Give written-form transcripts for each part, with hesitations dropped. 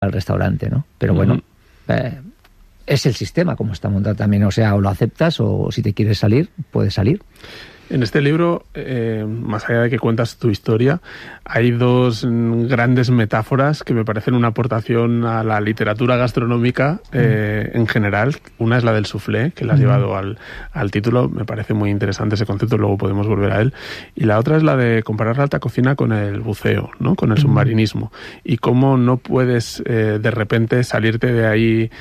al restaurante, ¿no? Pero bueno, es el sistema como está montado también, o sea, o lo aceptas o si te quieres salir, puedes salir. En este libro, más allá de que cuentas tu historia, hay dos grandes metáforas que me parecen una aportación a la literatura gastronómica en general. Una es la del soufflé, que la has llevado al título. Me parece muy interesante ese concepto, luego podemos volver a él. Y la otra es la de comparar la alta cocina con el buceo, ¿no? Con el submarinismo. Y cómo no puedes de repente salirte de ahí...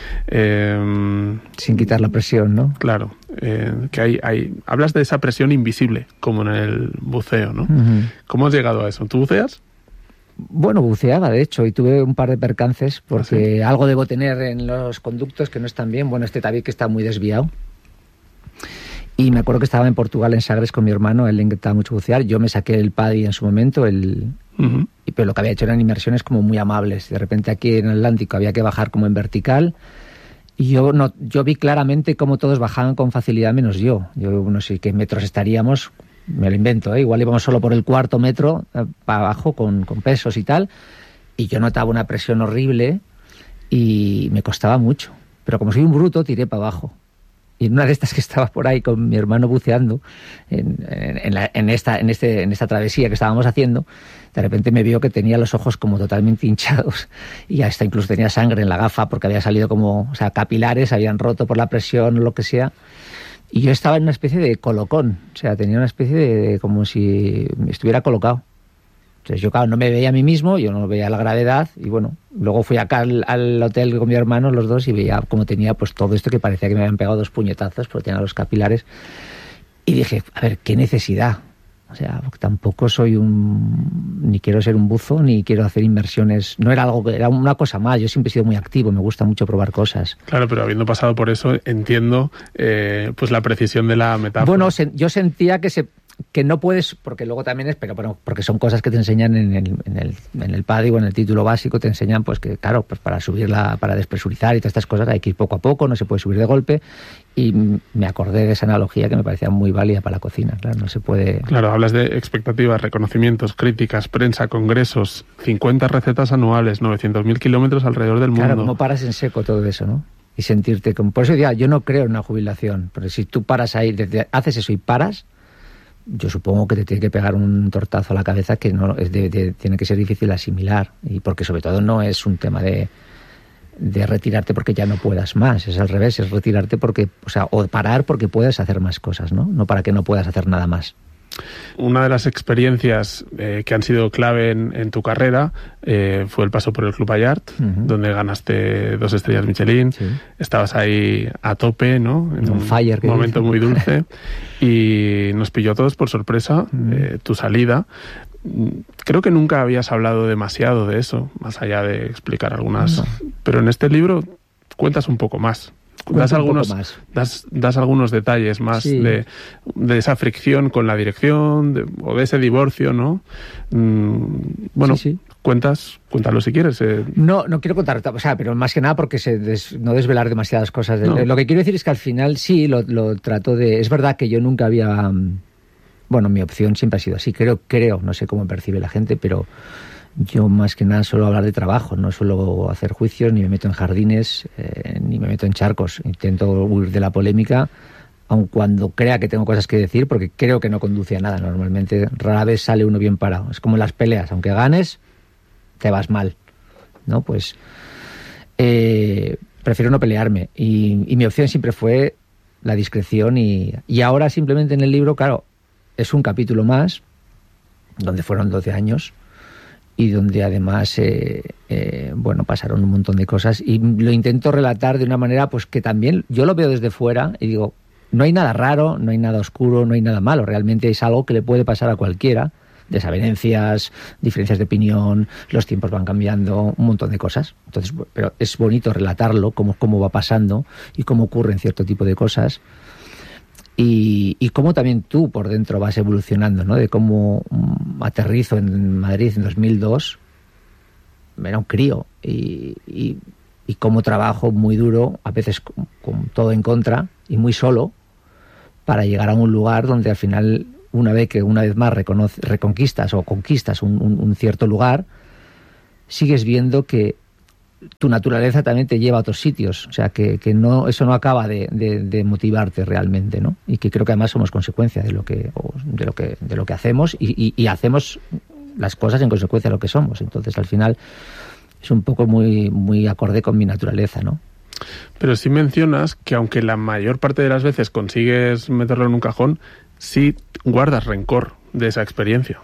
sin quitar la presión, ¿no? Claro. Que hablas de esa presión invisible, como en el buceo, ¿no? ¿Cómo has llegado a eso? ¿Tú buceas? Bueno, buceaba, de hecho, y tuve un par de percances porque algo debo tener en los conductos que no están bien. Bueno, este tabique está muy desviado. Y me acuerdo que estaba en Portugal, en Sagres, con mi hermano. A él le encantaba mucho bucear. Yo me saqué el PADI en su momento, pero lo que había hecho eran inmersiones como muy amables. De repente aquí en el Atlántico había que bajar como en vertical. Y yo vi claramente cómo todos bajaban con facilidad menos yo. Yo no sé qué metros estaríamos, me lo invento, igual íbamos solo por el cuarto metro para abajo con pesos y tal. Y yo notaba una presión horrible y me costaba mucho. Pero como soy un bruto, tiré para abajo. Y en una de estas que estaba por ahí con mi hermano buceando, en esta travesía que estábamos haciendo, de repente me vio que tenía los ojos como totalmente hinchados y hasta incluso tenía sangre en la gafa porque había salido como, o sea, capilares, habían roto por la presión o lo que sea. Y yo estaba en una especie de colocón, o sea, tenía una especie de como si estuviera colocado. Entonces yo, claro, no me veía a mí mismo, yo no veía la gravedad y bueno, luego fui acá al hotel con mi hermano, los dos, y veía cómo tenía pues todo esto que parecía que me habían pegado 2 puñetazos porque tenía los capilares. Y dije, a ver, ¿qué necesidad? O sea, tampoco soy ni quiero ser un buzo, ni quiero hacer inmersiones. No era algo, era una cosa más. Yo siempre he sido muy activo, me gusta mucho probar cosas. Claro, pero habiendo pasado por eso, entiendo pues la precisión de la metáfora. Bueno, yo sentía que no puedes, porque luego también es, pero bueno, porque son cosas que te enseñan en el PADI o en el título básico, te enseñan pues que claro, pues para subirla, para despresurizar y todas estas cosas hay que ir poco a poco, no se puede subir de golpe, y me acordé de esa analogía que me parecía muy válida para la cocina, claro, no se puede... Claro, hablas de expectativas, reconocimientos, críticas, prensa, congresos, 50 recetas anuales, 900.000 kilómetros alrededor del mundo. Claro, no paras en seco todo eso, ¿no? Y sentirte como... Por eso ya, yo no creo en una jubilación, pero si tú paras ahí, haces eso y paras, yo supongo que te tiene que pegar un tortazo a la cabeza que no tiene que ser difícil asimilar, y porque sobre todo no es un tema de retirarte porque ya no puedas más, es al revés, es retirarte porque, o parar porque puedes hacer más cosas, ¿no? No para que no puedas hacer nada más. Una de las experiencias que han sido clave en tu carrera fue el paso por el Club Ballart, donde ganaste 2 estrellas Michelin. Sí. Estabas ahí a tope, ¿no? En un momento muy dulce. Y nos pilló a todos por sorpresa tu salida. Creo que nunca habías hablado demasiado de eso, más allá de explicar algunas... No. Pero en este libro cuentas un poco más. Das algunos detalles más de esa fricción con la dirección o de ese divorcio, ¿no? Bueno, cuéntalo si quieres. No quiero contar, pero más que nada porque no desvelar demasiadas cosas. No. Lo que quiero decir es que al final sí lo trato de... Es verdad que yo nunca había... Bueno, mi opción siempre ha sido así, creo, no sé cómo percibe la gente, pero... Yo más que nada suelo hablar de trabajo, no suelo hacer juicios, ni me meto en jardines, ni me meto en charcos. Intento huir de la polémica, aun cuando crea que tengo cosas que decir, porque creo que no conduce a nada. Normalmente rara vez sale uno bien parado. Es como en las peleas, aunque ganes, te vas mal, ¿no? Pues prefiero no pelearme. Y mi opción siempre fue la discreción y ahora simplemente en el libro, claro, es un capítulo más, donde fueron 12 años, y donde además pasaron un montón de cosas y lo intento relatar de una manera pues que también yo lo veo desde fuera y digo, no hay nada raro, no hay nada oscuro, no hay nada malo, realmente es algo que le puede pasar a cualquiera, desavenencias, diferencias de opinión, los tiempos van cambiando, un montón de cosas. Entonces, pero es bonito relatarlo, cómo va pasando y cómo ocurren cierto tipo de cosas. Y cómo también tú por dentro vas evolucionando, ¿no? De cómo aterrizo en Madrid en 2002, era un crío, y cómo trabajo muy duro, a veces con todo en contra y muy solo, para llegar a un lugar donde al final, una vez más reconquistas o conquistas un cierto lugar, sigues viendo que tu naturaleza también te lleva a otros sitios. O sea, que no, eso no acaba de motivarte realmente, ¿no? Y que creo que además somos consecuencia de lo que hacemos y hacemos las cosas en consecuencia de lo que somos. Entonces, al final, es un poco muy acorde con mi naturaleza, ¿no? Pero sí mencionas que aunque la mayor parte de las veces consigues meterlo en un cajón, sí guardas rencor de esa experiencia.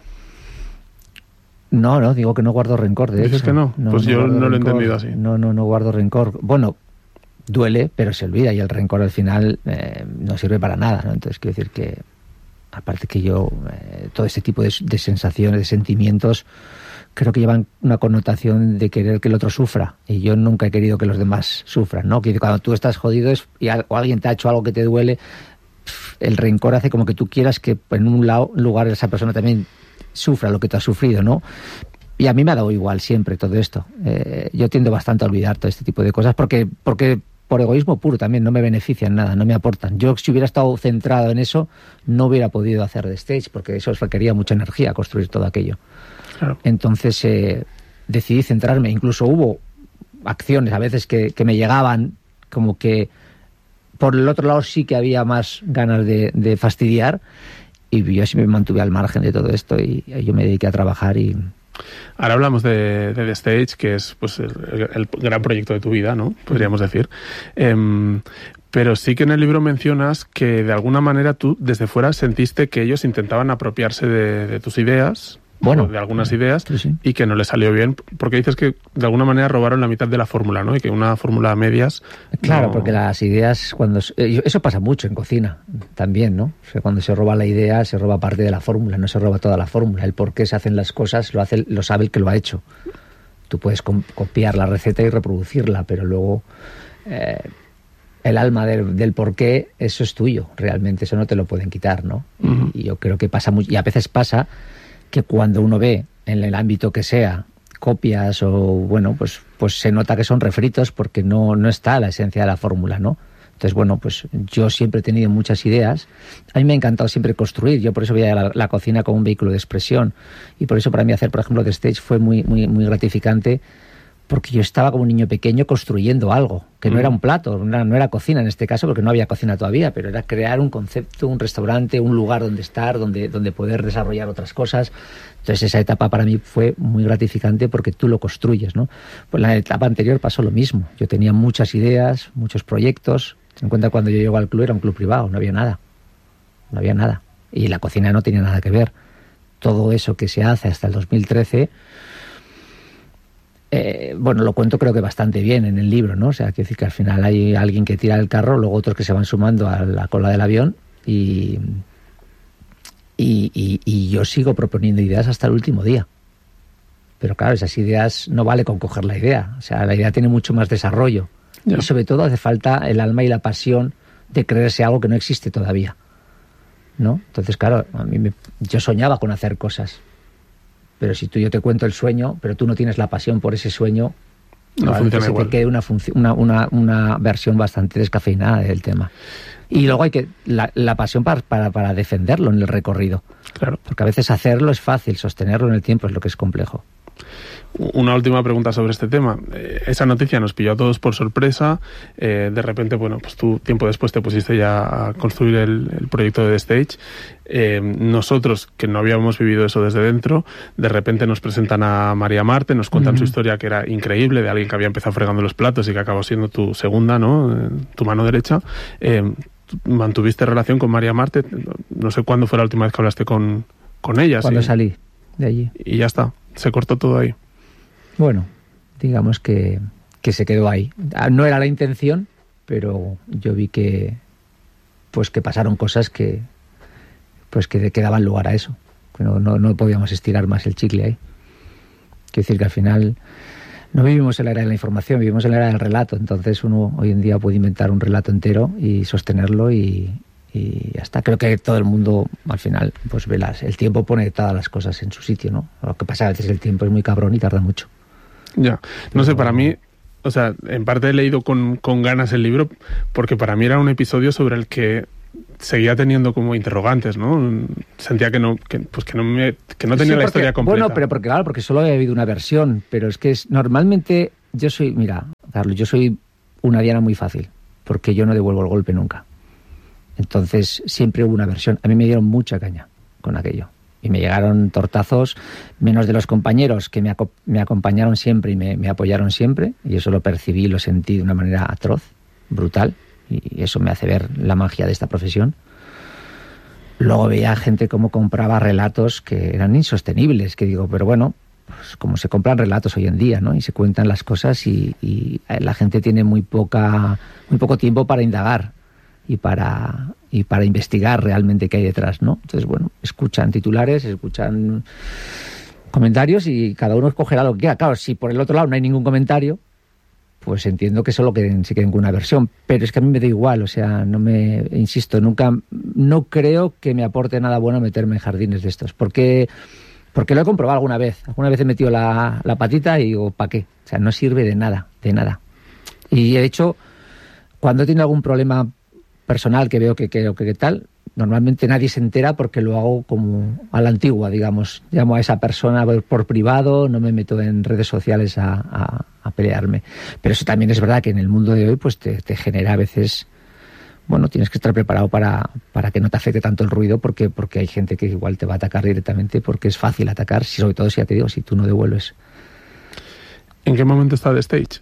No, digo que no guardo rencor, de ¿Dices hecho. que no? Pues yo no lo he entendido así. No guardo rencor. Bueno, duele, pero se olvida, y el rencor al final no sirve para nada, ¿no? Entonces quiero decir que, aparte que yo, todo ese tipo de sensaciones, de sentimientos, creo que llevan una connotación de querer que el otro sufra, y yo nunca he querido que los demás sufran, ¿no? Que cuando tú estás jodido o alguien te ha hecho algo que te duele, el rencor hace como que tú quieras que en un lugar esa persona también sufra lo que tú has sufrido, ¿no? Y a mí me ha dado igual siempre todo esto. Yo tiendo bastante a olvidar todo este tipo de cosas porque por egoísmo puro también no me benefician nada, no me aportan. Yo, si hubiera estado centrado en eso, no hubiera podido hacer The Stage, porque eso requería mucha energía construir todo aquello. Claro. Entonces decidí centrarme. Incluso hubo acciones a veces que me llegaban como que por el otro lado sí que había más ganas de fastidiar, y yo sí me mantuve al margen de todo esto y yo me dediqué a trabajar. Y ahora hablamos de The Stage, que es pues el gran proyecto de tu vida, ¿no? Podríamos decir. Pero sí que en el libro mencionas que de alguna manera tú desde fuera sentiste que ellos intentaban apropiarse de tus ideas, o de algunas ideas, sí. Y que no les salió bien, porque dices que de alguna manera robaron la mitad de la fórmula, ¿no? Y que una fórmula a medias... Claro, porque las ideas, eso pasa mucho en cocina también, ¿no? O sea, cuando se roba la idea, se roba parte de la fórmula, no se roba toda la fórmula. El por qué se hacen las cosas lo sabe el que lo ha hecho. Tú puedes copiar la receta y reproducirla, pero luego el alma del por qué, eso es tuyo, realmente, eso no te lo pueden quitar, ¿no? Uh-huh. Y yo creo que pasa mucho, y a veces pasa que cuando uno ve en el ámbito que sea copias o bueno, pues se nota que son refritos porque no está la esencia de la fórmula, ¿no? Entonces, bueno, pues yo siempre he tenido muchas ideas. A mí me ha encantado siempre construir. Yo por eso veía la cocina como un vehículo de expresión, y por eso para mí hacer, por ejemplo, The Stage fue muy gratificante, porque yo estaba como un niño pequeño construyendo algo, que no era un plato, no era cocina en este caso, porque no había cocina todavía, pero era crear un concepto, un restaurante, un lugar donde estar, donde poder desarrollar otras cosas. Entonces esa etapa para mí fue muy gratificante porque tú lo construyes, ¿no? Pues en la etapa anterior pasó lo mismo. Yo tenía muchas ideas, muchos proyectos. Ten en cuenta, cuando yo llego al club era un club privado, no había nada. Y la cocina no tenía nada que ver. Todo eso que se hace hasta el 2013... lo cuento creo que bastante bien en el libro, ¿no? O sea, quiero decir que al final hay alguien que tira el carro, luego otros que se van sumando a la cola del avión, y yo sigo proponiendo ideas hasta el último día. Pero claro, esas ideas no vale con coger la idea. O sea, la idea tiene mucho más desarrollo. Yeah. Y sobre todo hace falta el alma y la pasión de creerse algo que no existe todavía, ¿no? Entonces, claro, yo soñaba con hacer cosas. Pero si yo te cuento el sueño, pero tú no tienes la pasión por ese sueño, no funciona igual. Te quede una versión bastante descafeinada del tema. Y luego hay que la pasión para defenderlo en el recorrido. Claro. Porque a veces hacerlo es fácil, sostenerlo en el tiempo es lo que es complejo. Una última pregunta sobre este tema. Esa noticia nos pilló a todos por sorpresa. De repente, bueno, pues tú tiempo después te pusiste ya a construir el proyecto de The Stage. Nosotros, que no habíamos vivido eso desde dentro, de repente nos presentan a María Marte, nos cuentan su historia, que era increíble, de alguien que había empezado fregando los platos y que acabó siendo tu segunda, ¿no? Tu mano derecha. ¿Mantuviste relación con María Marte? No sé cuándo fue la última vez que hablaste con ella. Cuando salí de allí. Y ya está, se cortó todo ahí. Bueno, digamos que se quedó ahí. No era la intención, pero yo vi que pasaron cosas que daban lugar a eso. No podíamos estirar más el chicle ahí. Quiero decir que al final no vivimos en la era de la información, vivimos en la era del relato. Entonces uno hoy en día puede inventar un relato entero y sostenerlo y ya está. Creo que todo el mundo al final pues el tiempo pone todas las cosas en su sitio, ¿no? Lo que pasa a veces el tiempo es muy cabrón y tarda mucho. Ya, no sé, para mí, o sea, en parte he leído con ganas el libro porque para mí era un episodio sobre el que seguía teniendo como interrogantes, ¿no? Sentía que no tenía la historia completa. Bueno, pero porque solo había habido una versión, pero es que normalmente mira, Carlos, yo soy una diana muy fácil, porque yo no devuelvo el golpe nunca. Entonces siempre hubo una versión. A mí me dieron mucha caña con aquello. Y me llegaron tortazos, menos de los compañeros que me acompañaron siempre y me apoyaron siempre. Y eso lo percibí y lo sentí de una manera atroz, brutal. Y eso me hace ver la magia de esta profesión. Luego veía gente cómo compraba relatos que eran insostenibles, que digo, pero bueno, pues como se compran relatos hoy en día, ¿no? Y se cuentan las cosas y la gente tiene muy poco tiempo para indagar y para investigar realmente qué hay detrás, ¿no? Entonces, bueno, escuchan titulares, escuchan comentarios y cada uno escogerá lo que quiera. Claro, si por el otro lado no hay ningún comentario, pues entiendo que solo se queden con una versión. Pero es que a mí me da igual, o sea, no creo que me aporte nada bueno meterme en jardines de estos, porque lo he comprobado alguna vez. Alguna vez he metido la patita y digo, ¿para qué? O sea, no sirve de nada. Y de hecho, cuando he tenido algún problema personal que veo que tal, normalmente nadie se entera porque lo hago como a la antigua, digamos. Llamo a esa persona por privado, no me meto en redes sociales a pelearme. Pero eso también es verdad que en el mundo de hoy pues te genera a veces... Bueno, tienes que estar preparado para que no te afecte tanto el ruido porque hay gente que igual te va a atacar directamente porque es fácil atacar, sobre todo si ya te digo, si tú no devuelves. ¿En qué momento está The Stage?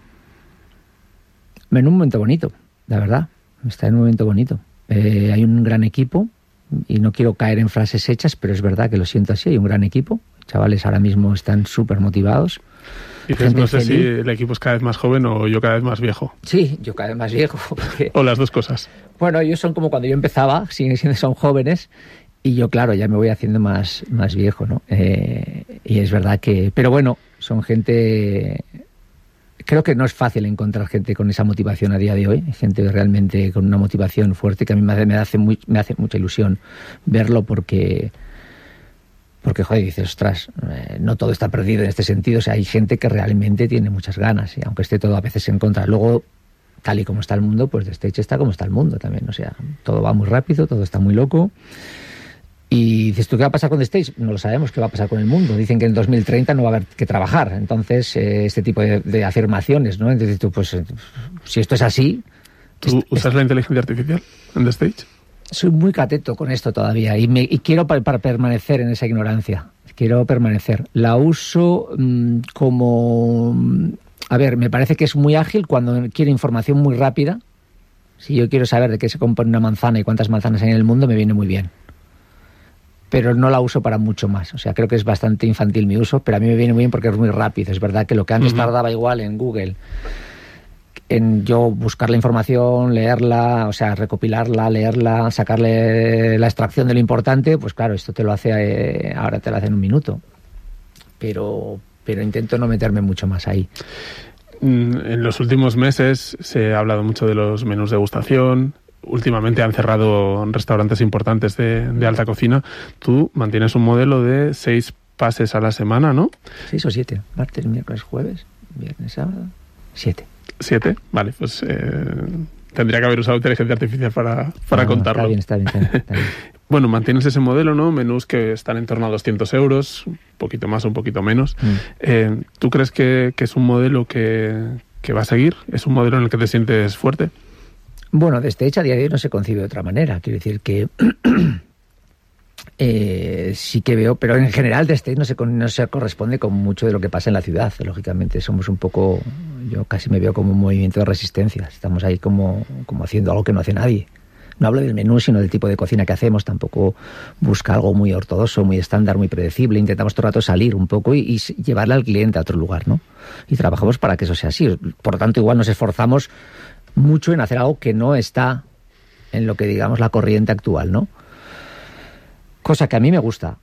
En un momento bonito, la verdad. Está en un momento bonito. Hay un gran equipo y no quiero caer en frases hechas, pero es verdad que lo siento así. Hay un gran equipo. Chavales ahora mismo están súper motivados. Dices, no sé si el equipo es cada vez más joven o yo cada vez más viejo. Sí, yo cada vez más viejo. Porque... O las dos cosas. Bueno, ellos son como cuando yo empezaba, son jóvenes, y yo, claro, ya me voy haciendo más viejo, ¿no? Y es verdad que... Pero bueno, son gente... Creo que no es fácil encontrar gente con esa motivación a día de hoy. Hay gente realmente con una motivación fuerte que a mí me hace mucha ilusión verlo porque joder, dices, ostras, no todo está perdido en este sentido. O sea, hay gente que realmente tiene muchas ganas, y aunque esté todo a veces en contra. Luego, tal y como está el mundo, pues The Stage está como está el mundo también. O sea, todo va muy rápido, todo está muy loco. Y dices, ¿tú qué va a pasar con The Stage? No lo sabemos qué va a pasar con el mundo. Dicen que en 2030 no va a haber que trabajar. Entonces, este tipo de afirmaciones, ¿no? Entonces tú, pues, si esto es así... ¿Tú usas la inteligencia artificial en The Stage? Soy muy cateto con esto todavía y quiero para permanecer en esa ignorancia. Quiero permanecer. La uso como... A ver, me parece que es muy ágil cuando quiero información muy rápida. Si yo quiero saber de qué se compone una manzana y cuántas manzanas hay en el mundo, me viene muy bien. Pero no la uso para mucho más. O sea, creo que es bastante infantil mi uso, pero a mí me viene muy bien porque es muy rápido. Es verdad que lo que antes tardaba igual en Google, en yo buscar la información, leerla, o sea, recopilarla, leerla, sacarle la extracción de lo importante, pues claro, esto te lo hace, ahora te lo hace en un minuto. Pero intento no meterme mucho más ahí. En los últimos meses se ha hablado mucho de los menús de degustación. Últimamente han cerrado restaurantes importantes de alta cocina. Tú mantienes un modelo de 6 pases a la semana, ¿no? 6 o 7. Martes, miércoles, jueves, viernes, sábado. 7. 7, vale, pues tendría que haber usado inteligencia artificial para contarlo. Está bien. Bueno, mantienes ese modelo, ¿no? Menús que están en torno a 200 euros, un poquito más o un poquito menos. ¿Tú crees que es un modelo que va a seguir? ¿Es un modelo en el que te sientes fuerte? Bueno, desde hecho a día de hoy no se concibe de otra manera. Quiero decir que sí que veo, pero en general The Stage no se corresponde con mucho de lo que pasa en la ciudad. Lógicamente somos un poco, yo casi me veo como un movimiento de resistencia. Estamos ahí como haciendo algo que no hace nadie. No hablo del menú, sino del tipo de cocina que hacemos. Tampoco busca algo muy ortodoxo, muy estándar, muy predecible. Intentamos todo el rato salir un poco y llevarle al cliente a otro lugar, ¿no? Y trabajamos para que eso sea así. Por lo tanto, igual nos esforzamos mucho en hacer algo que no está en lo que digamos la corriente actual, ¿no? Cosa que a mí me gusta.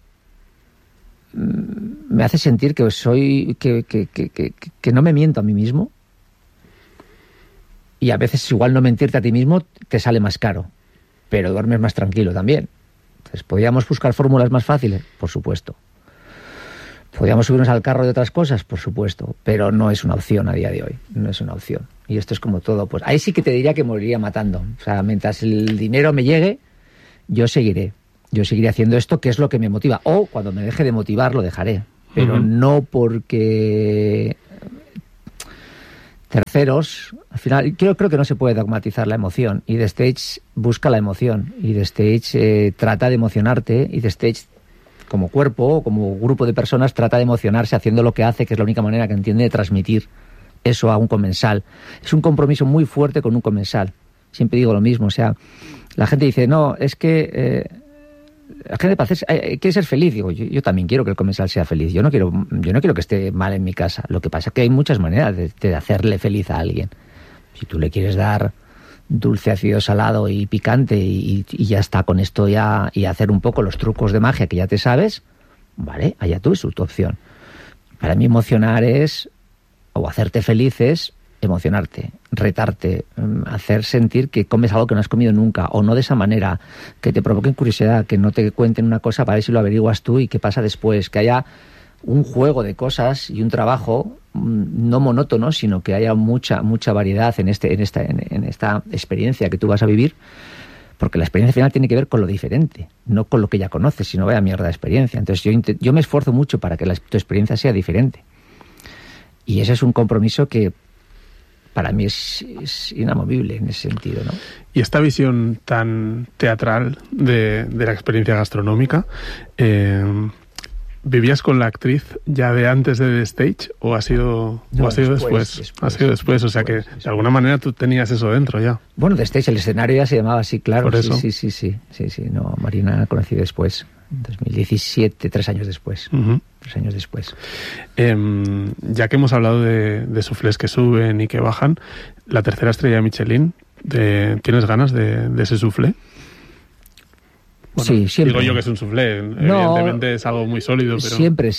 Me hace sentir que soy que no me miento a mí mismo, y a veces igual no mentirte a ti mismo te sale más caro, pero duermes más tranquilo también. Entonces, ¿podríamos buscar fórmulas más fáciles? Por supuesto. ¿Podríamos subirnos al carro de otras cosas? Por supuesto, pero no es una opción a día de hoy, no es una opción. Y esto es como todo, pues ahí sí que te diría que moriría matando. O sea, mientras el dinero me llegue, yo seguiré haciendo esto, que es lo que me motiva. O cuando me deje de motivar, lo dejaré. Pero no porque... terceros. Al final, creo que no se puede dogmatizar la emoción. Y The Stage busca la emoción. Y The Stage trata de emocionarte. Y The Stage, como cuerpo, como grupo de personas, trata de emocionarse haciendo lo que hace, que es la única manera que entiende de transmitir eso a un comensal. Es un compromiso muy fuerte con un comensal. Siempre digo lo mismo. O sea, la gente dice, no, es que... la gente quiere ser feliz. Digo, yo también quiero que el comensal sea feliz. Yo no quiero que esté mal en mi casa. Lo que pasa es que hay muchas maneras de hacerle feliz a alguien. Si tú le quieres dar dulce, ácido, salado y picante y ya está con esto ya, y hacer un poco los trucos de magia que ya te sabes, vale, allá tú, es tu opción. Para mí emocionar es, o hacerte feliz es emocionarte, retarte, hacer sentir que comes algo que no has comido nunca, o no de esa manera, que te provoquen curiosidad, que no te cuenten una cosa para ver si lo averiguas tú y qué pasa después, que haya un juego de cosas y un trabajo no monótono, sino que haya mucha variedad en esta experiencia que tú vas a vivir, porque la experiencia final tiene que ver con lo diferente, no con lo que ya conoces, sino vaya mierda de experiencia. Entonces yo me esfuerzo mucho para que tu experiencia sea diferente. Y ese es un compromiso que para mí es inamovible en ese sentido, ¿no? Y esta visión tan teatral de la experiencia gastronómica, ¿vivías con la actriz ya de antes de The Stage o ha sido después? Ha sido después, o sea que de alguna manera tú tenías eso dentro ya. Bueno, The Stage, el escenario ya se llamaba así, claro. Por eso. Sí. No, Marina la conocí después, en 2017, 3 años después. Uh-huh. 3 años después. Ya que hemos hablado de soufflés que suben y que bajan, la 3ª estrella de Michelin, ¿tienes ganas de ese soufflé? Bueno, sí, siempre. Digo yo que es un soufflé, evidentemente es algo muy sólido, pero... Siempre.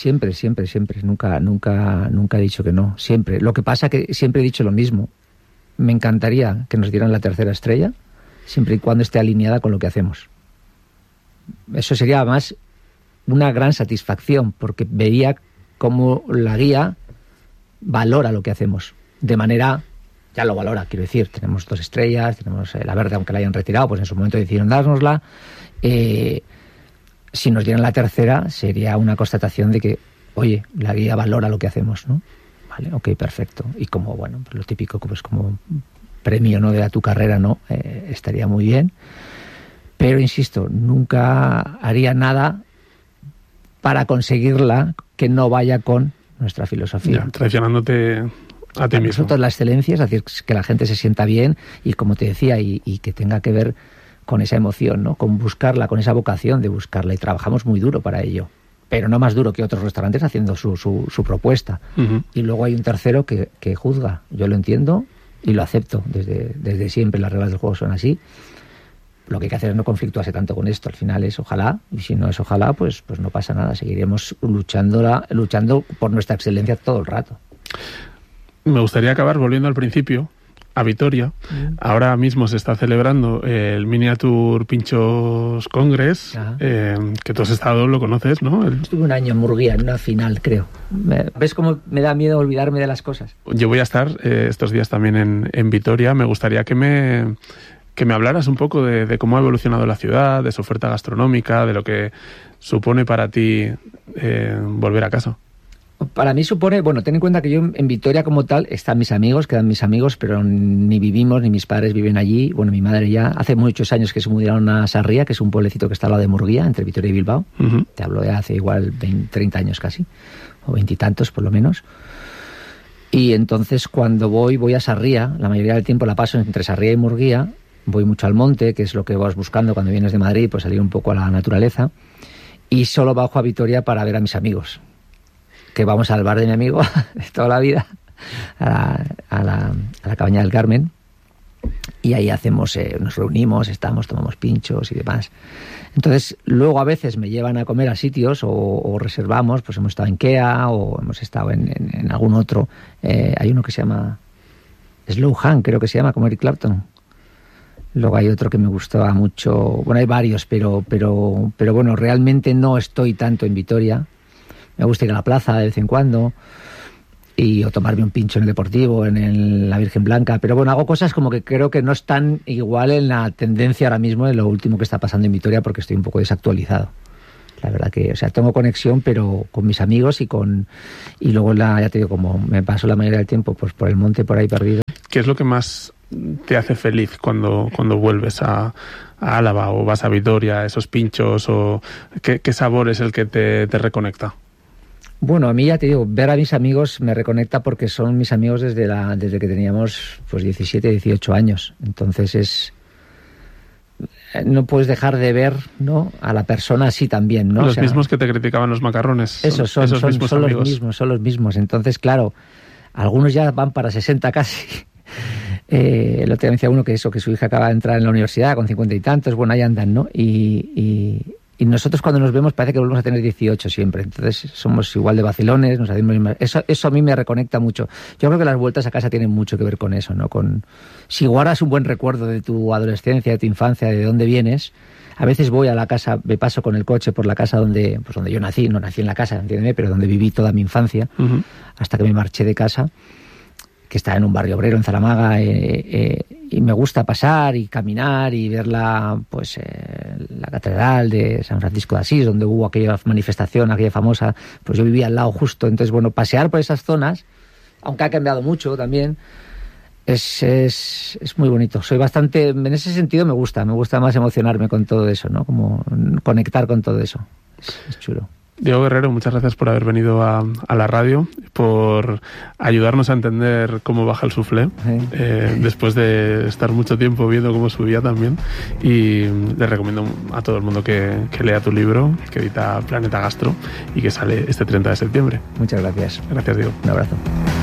Nunca he dicho que no, siempre. Lo que pasa es que siempre he dicho lo mismo. Me encantaría que nos dieran la 3ª estrella, siempre y cuando esté alineada con lo que hacemos. Eso sería más una gran satisfacción, porque vería cómo la guía valora lo que hacemos. De manera... Ya lo valora, quiero decir. Tenemos 2 estrellas, tenemos la verde, aunque la hayan retirado, pues en su momento decidieron dárnosla. Si nos dieran la 3ª, sería una constatación de que, oye, la guía valora lo que hacemos, ¿no? Vale, ok, perfecto. Y como, bueno, pues lo típico, pues como premio, ¿no?, de tu carrera, ¿no? Estaría muy bien. Pero, insisto, nunca haría nada para conseguirla que no vaya con nuestra filosofía. Ya, traicionándote a ti mismo. Nosotros la excelencia es decir, que la gente se sienta bien y, como te decía, y que tenga que ver con esa emoción, ¿no? Con buscarla, con esa vocación de buscarla, y trabajamos muy duro para ello, pero no más duro que otros restaurantes haciendo su propuesta. Uh-huh. Y luego hay un tercero que juzga. Yo lo entiendo y lo acepto desde siempre. Las reglas del juego son así. Lo que hay que hacer es no conflictuarse tanto con esto. Al final es ojalá, y si no es ojalá, pues no pasa nada. Seguiremos luchando por nuestra excelencia todo el rato. Me gustaría acabar volviendo al principio, a Vitoria. Ahora mismo se está celebrando el Miniature Pinchos Congress, que tú has estado, lo conoces, ¿no? Estuve un año en Murguía, en una final, creo. ¿Ves cómo me da miedo olvidarme de las cosas? Yo voy a estar estos días también en Vitoria. Me gustaría que me hablaras un poco de cómo ha evolucionado la ciudad, de su oferta gastronómica, de lo que supone para ti volver a casa. Para mí supone, bueno, ten en cuenta que yo en Vitoria como tal están mis amigos, quedan mis amigos, pero ni vivimos, ni mis padres viven allí. Bueno, mi madre ya hace muchos años que se mudaron a Sarria, que es un pueblecito que está al lado de Murguía, entre Vitoria y Bilbao. Uh-huh. Te hablo de hace igual 30 años casi, o 20 y tantos por lo menos. Y entonces cuando voy a Sarria, la mayoría del tiempo la paso entre Sarria y Murguía. Voy mucho al monte, que es lo que vas buscando cuando vienes de Madrid, pues salir un poco a la naturaleza. Y solo bajo a Vitoria para ver a mis amigos, que vamos al bar de mi amigo de toda la vida, a la Cabaña del Carmen, y ahí nos reunimos, tomamos pinchos y demás. Entonces, luego a veces me llevan a comer a sitios o reservamos, pues hemos estado en Kea o hemos estado en algún otro. Hay uno que se llama Slow Hand, creo que se llama, como Eric Clapton. Luego hay otro que me gustaba mucho. Bueno, hay varios, pero bueno, realmente no estoy tanto en Vitoria. Me gusta ir a la plaza de vez en cuando o tomarme un pincho en el Deportivo, en la Virgen Blanca. Pero bueno, hago cosas como que creo que no están igual en la tendencia ahora mismo de lo último que está pasando en Vitoria, porque estoy un poco desactualizado. La verdad que, o sea, tengo conexión, pero con mis amigos y luego ya te digo, como me paso la mayoría del tiempo pues por el monte por ahí perdido. ¿Qué es lo que más te hace feliz cuando vuelves a Álava o vas a Vitoria, esos pinchos, o qué sabor es el que te reconecta? Bueno, a mí ya te digo, ver a mis amigos me reconecta porque son mis amigos desde que teníamos pues 17, 18 años. Entonces no puedes dejar de ver, ¿no?, a la persona así también, ¿no? Los mismos que te criticaban los macarrones. Esos son los mismos. Entonces, claro, algunos ya van para 60 casi. El otro día me decía uno que su hija acaba de entrar en la universidad con 50 y tantos, bueno, ahí andan, ¿no? Y nosotros cuando nos vemos parece que volvemos a tener 18 siempre. Entonces somos igual de vacilones, nos hacemos eso a mí me reconecta mucho. Yo creo que las vueltas a casa tienen mucho que ver con eso, ¿no? Si guardas un buen recuerdo de tu adolescencia, de tu infancia, de dónde vienes. A veces voy a la casa, me paso con el coche por la casa donde yo nací, no nací en la casa, entiéndeme, pero donde viví toda mi infancia, hasta que me marché de casa, que está en un barrio obrero en Zaramaga, y me gusta pasar y caminar y ver la catedral de San Francisco de Asís, donde hubo aquella manifestación, aquella famosa, pues yo vivía al lado justo. Entonces, bueno, pasear por esas zonas, aunque ha cambiado mucho también, es muy bonito. Soy bastante, en ese sentido me gusta más emocionarme con todo eso, ¿no? Como conectar con todo eso. Es chulo. Diego Guerrero, muchas gracias por haber venido a la radio, por ayudarnos a entender cómo baja el suflé, después de estar mucho tiempo viendo cómo subía también. Y le recomiendo a todo el mundo que lea tu libro, que edita Planeta Gastro y que sale este 30 de septiembre. Muchas gracias. Gracias, Diego. Un abrazo.